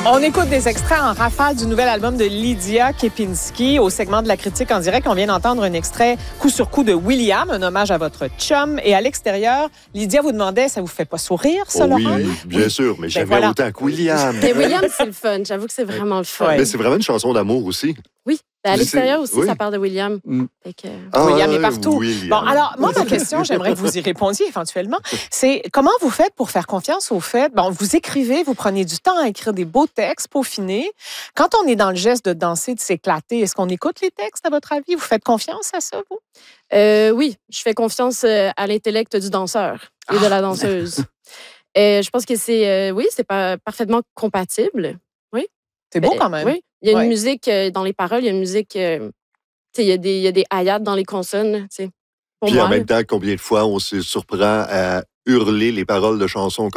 On écoute des extraits en rafale du nouvel album de Lydia Kepinski. Au segment de la critique en direct, on vient d'entendre un extrait coup sur coup de William, un hommage à votre chum. Et à l'extérieur, Lydia vous demandait, ça vous fait pas sourire, ça, Laurent? Oui, bien sûr, mais jamais autant que William. Mais William, c'est le fun. J'avoue que c'est vraiment le fun. Mais c'est vraiment une chanson d'amour aussi. Oui. À l'extérieur aussi, ça parle de William. William est partout. William. Bon, alors, moi, ma question, j'aimerais que vous y répondiez éventuellement, c'est comment vous faites pour faire confiance au fait, vous écrivez, vous prenez du temps à écrire des beaux textes peaufinés. Quand on est dans le geste de danser, de s'éclater, est-ce qu'on écoute les textes, à votre avis? Vous faites confiance à ça, vous? Oui, je fais confiance à l'intellect du danseur et de la danseuse. Je pense que c'est parfaitement compatible. Oui. C'est beau quand même. Oui. Il y a une musique dans les paroles, il y a une musique, il y a des ayats dans les consonnes. Puis en même temps, combien de fois on se surprend à hurler les paroles de chansons